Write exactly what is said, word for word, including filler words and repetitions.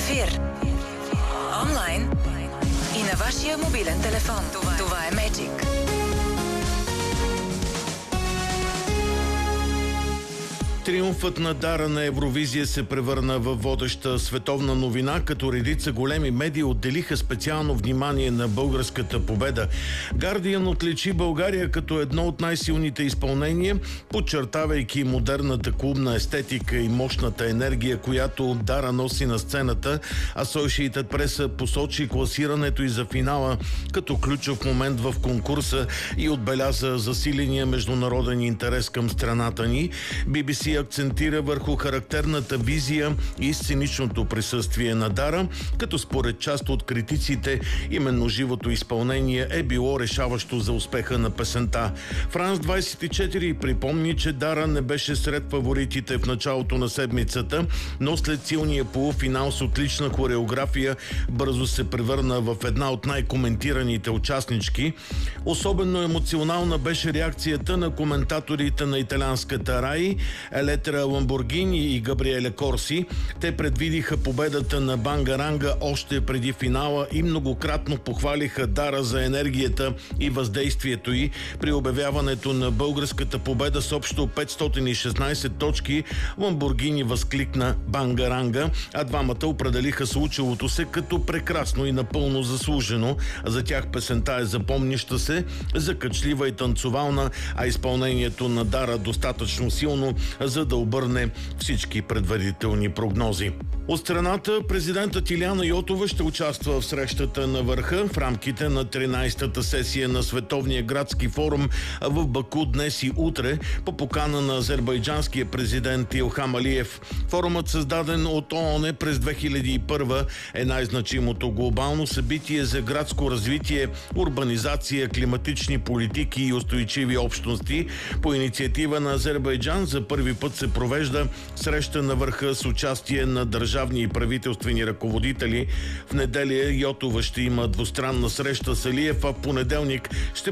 ефир. Онлайн и на вашия мобилен телефон. Това, Това е Magic. Триумфът на Дара на Евровизия се превърна в водеща световна новина, като редица големи медии отделиха специално внимание на българската победа. Guardian отличи България като едно от най-силните изпълнения, подчертавайки модерната клубна естетика и мощната енергия, която Дара носи на сцената, а Associated Press посочи класирането и за финала като ключов момент в конкурса и отбеляза засиления международен интерес към страната ни. Би Би Си акцентира върху характерната визия и сценичното присъствие на Дара, като според част от критиците именно живото изпълнение е било решаващо за успеха на песента. Франс двайсет и четири припомни, че Дара не беше сред фаворитите в началото на седмицата, но след силния полуфинал с отлична хореография бързо се превърна в една от най-коментираните участнички. Особено емоционална беше реакцията на коментаторите на италианската Раи, Елетра Ламборгини и Габриеле Корси. Те предвидиха победата на Бангаранга още преди финала и многократно похвалиха Дара за енергията и въздействието й. При обявяването на българската победа с общо петстотин и шестнайсет точки Ламборгини възкликна Бангаранга, а двамата определиха случилото се като прекрасно и напълно заслужено. За тях песента е запомняща се, закачлива и танцовална, а изпълнението на Дара достатъчно силно, за да обърне всички предварителни прогнози. От страната, президентът Илияна Йотова ще участва в срещата на върха в рамките на тринайсетата сесия на Световния градски форум в Баку днес и утре по покана на азербайджанския президент Илхам Алиев. Форумът, създаден от ООН през две хиляди и първа, е най-значимото глобално събитие за градско развитие, урбанизация, климатични политики и устойчиви общности. По инициатива на Азербайджан за първи път се провежда среща на върха с участие на държавни и правителствени ръководители. В неделя Йотова ще има двустранна среща с Алиев, а в понеделник ще